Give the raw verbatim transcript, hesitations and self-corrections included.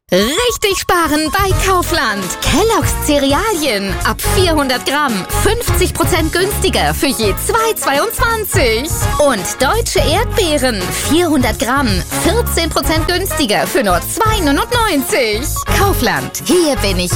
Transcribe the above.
Richtig sparen bei Kaufland. Kellogg's Cerealien ab vierhundert Gramm, fünfzig Prozent günstiger für je zwei Euro zweiundzwanzig. Und deutsche Erdbeeren, vierhundert Gramm, vierzehn Prozent günstiger für nur zwei Euro neunundneunzig. Kaufland, hier bin ich